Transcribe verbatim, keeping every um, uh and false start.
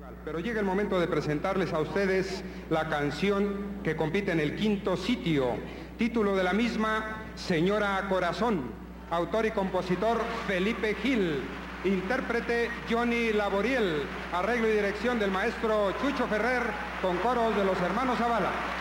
Pero llega el momento de presentarles a ustedes la canción que compite en el quinto sitio. Título de la misma, Señora Corazón. Autor y compositor, Felipe Gil. Intérprete, Johnny Laboriel. Arreglo y dirección del maestro Chucho Ferrer, con coros de los hermanos Zavala.